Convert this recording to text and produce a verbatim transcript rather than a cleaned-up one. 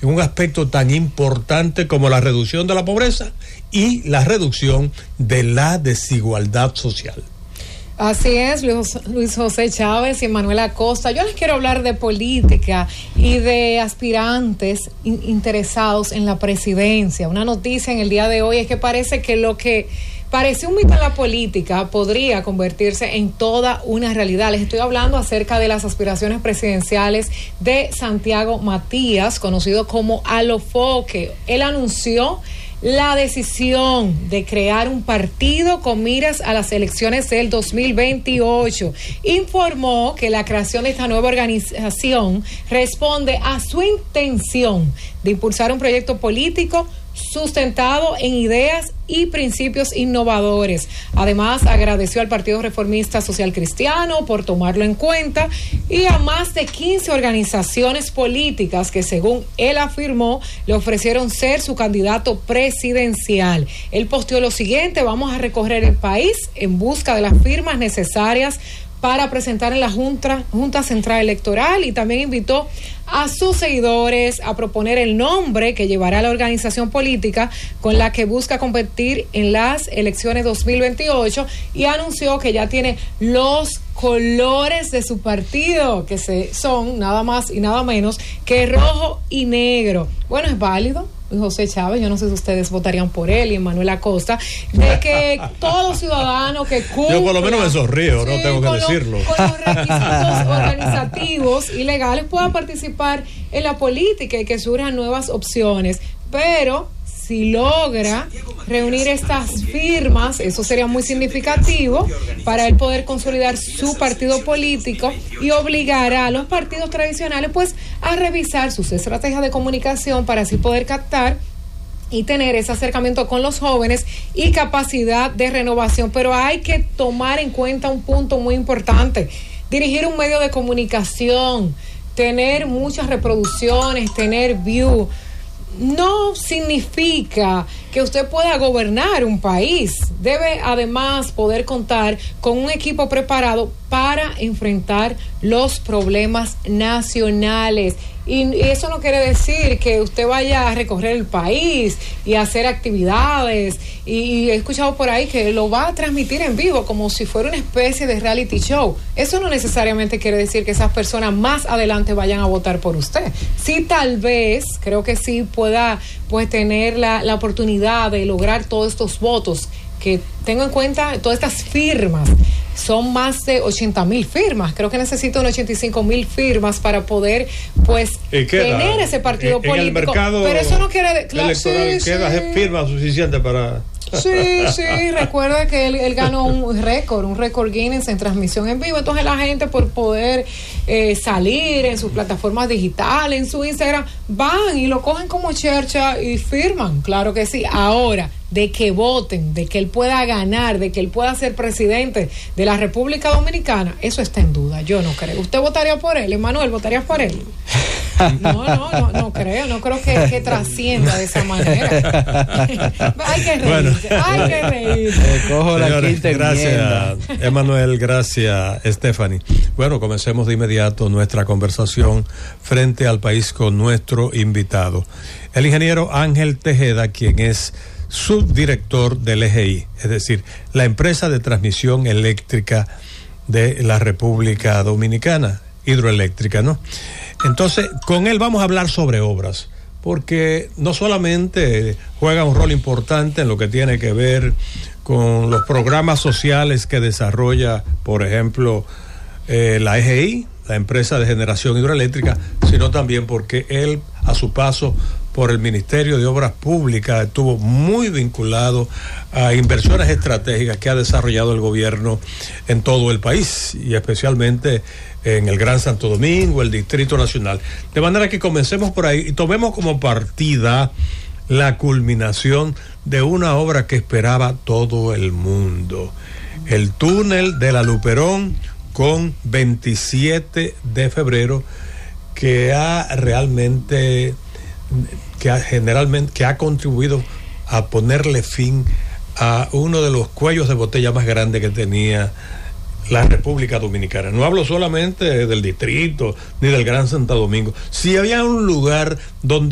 en un aspecto tan importante como la reducción de la pobreza y la reducción de la desigualdad social. Así es, Luis, Luis José Chávez y Manuel Acosta. Yo les quiero hablar de política y de aspirantes in- interesados en la presidencia. Una noticia en el día de hoy es que parece que lo que parecía un mito en la política podría convertirse en toda una realidad. Les estoy hablando acerca de las aspiraciones presidenciales de Santiago Matías, conocido como Alofoque. Él anunció la decisión de crear un partido con miras a las elecciones del dos mil veintiocho. Informó que la creación de esta nueva organización responde a su intención de impulsar un proyecto político sustentado en ideas y principios innovadores. Además, agradeció al Partido Reformista Social Cristiano por tomarlo en cuenta y a más de quince organizaciones políticas que, según él afirmó, le ofrecieron ser su candidato presidencial. Él posteó lo siguiente: vamos a recorrer el país en busca de las firmas necesarias para presentar en la Junta, Junta Central Electoral, y también invitó a sus seguidores a proponer el nombre que llevará la organización política con la que busca competir en las elecciones dos mil veintiocho, y anunció que ya tiene los colores de su partido, que se, son nada más y nada menos que rojo y negro. Bueno, es válido, José Chávez, yo no sé si ustedes votarían por él, y Manuel Acosta, de que todo ciudadano que cumpla... Yo por lo menos me sonrío, sí, no tengo que con decirlo. Lo, con los requisitos organizativos y legales pueda participar en la política y que surjan nuevas opciones, pero si logra reunir estas firmas, eso sería muy significativo para él poder consolidar su partido político, y obligará a los partidos tradicionales pues a revisar sus estrategias de comunicación para así poder captar y tener ese acercamiento con los jóvenes y capacidad de renovación. Pero hay que tomar en cuenta un punto muy importante: dirigir un medio de comunicación, tener muchas reproducciones, tener view, no significa que usted pueda gobernar un país. Debe además poder contar con un equipo preparado para enfrentar los problemas nacionales. Y eso no quiere decir que usted vaya a recorrer el país y hacer actividades. Y he escuchado por ahí que lo va a transmitir en vivo como si fuera una especie de reality show. Eso no necesariamente quiere decir que esas personas más adelante vayan a votar por usted. Sí, tal vez, creo que sí pueda pues tener la, la oportunidad de lograr todos estos votos, que tengo en cuenta todas estas firmas. Son más de ochenta mil firmas. Creo que necesito unas ochenta y cinco mil firmas para poder pues tener ese partido en, político. En el mercado pero eso no quiere claro, electoral sí, queda sí. firma suficiente para... Sí, sí, recuerda que él, él ganó un récord, un récord Guinness en transmisión en vivo. Entonces la gente, por poder eh, salir en sus plataformas digitales, en su Instagram, van y lo cogen como chercha y firman, claro que sí. Ahora, de que voten, de que él pueda ganar, de que él pueda ser presidente de la República Dominicana, eso está en duda, yo no creo. ¿Usted votaría por él, Emanuel? ¿Votarías por él? No, no, no, no creo, no creo que, que trascienda de esa manera. Hay que reírse, bueno, hay que reírse. Eh, cojo la Señores, quinta gracias, Emanuel, gracias, Stephanie. Bueno, comencemos de inmediato nuestra conversación frente al país con nuestro invitado, el ingeniero Ángel Tejeda, quien es subdirector del E G I, es decir, la empresa de transmisión eléctrica de la República Dominicana, hidroeléctrica, ¿no? Entonces, con él vamos a hablar sobre obras, porque no solamente juega un rol importante en lo que tiene que ver con los programas sociales que desarrolla, por ejemplo, eh, la E G I, la empresa de generación hidroeléctrica, sino también porque él, a su paso por el Ministerio de Obras Públicas, estuvo muy vinculado a inversiones estratégicas que ha desarrollado el gobierno en todo el país, y especialmente en el Gran Santo Domingo, el Distrito Nacional. De manera que comencemos por ahí y tomemos como partida la culminación de una obra que esperaba todo el mundo: el túnel de la Luperón con veintisiete de febrero, que ha realmente... que ha, generalmente que ha contribuido a ponerle fin a uno de los cuellos de botella más grandes que tenía la República Dominicana. No hablo solamente del distrito ni del Gran Santo Domingo. Si había un lugar donde